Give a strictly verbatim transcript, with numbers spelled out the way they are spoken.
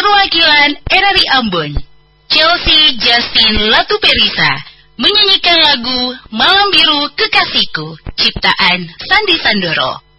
perwakilan R R I Ambon, Chelsea Justin Latuperisa, menyanyikan lagu Malam Biru Kekasihku, ciptaan Sandi Sandoro.